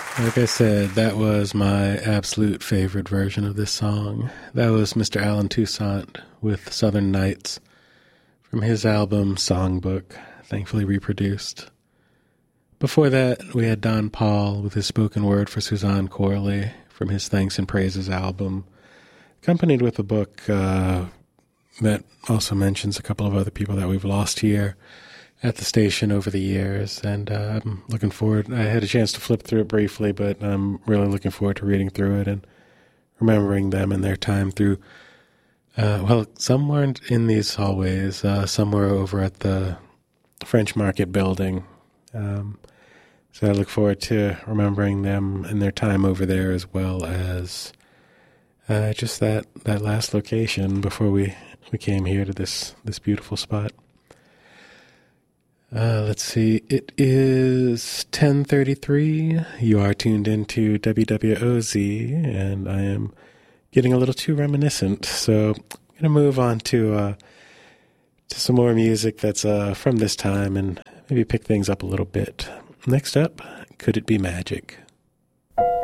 Like I said, that was my absolute favorite version of this song. That was Mr. Alan Toussaint with Southern Nights from his album Songbook, thankfully reproduced. Before that, we had Don Paul with his spoken word for Suzanne Corley from his Thanks and Praises album, accompanied with a book that also mentions a couple of other people that we've lost here at the station over the years, and I'm looking forward. I had a chance to flip through it briefly, but I'm really looking forward to reading through it and remembering them and their time through. Some weren't in these hallways. Some were over at the French Market building. So I look forward to remembering them and their time over there, as well as just that last location before we came here to this beautiful spot. Let's see. It is 10:33. You are tuned into WWOZ, and I am getting a little too reminiscent. So I'm going to move on to some more music that's from this time and maybe pick things up a little bit. Next up, Could It Be Magic?